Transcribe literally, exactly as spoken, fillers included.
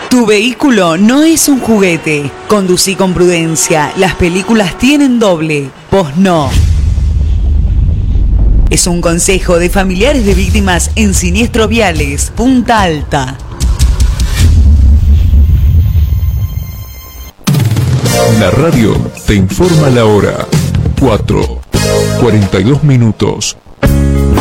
Tu vehículo no es un juguete. Conducí con prudencia. Las películas tienen doble. Vos no. Es un consejo de familiares de víctimas en siniestros viales. Punta Alta. La radio te informa la hora. cuatro, cuarenta y dos minutos.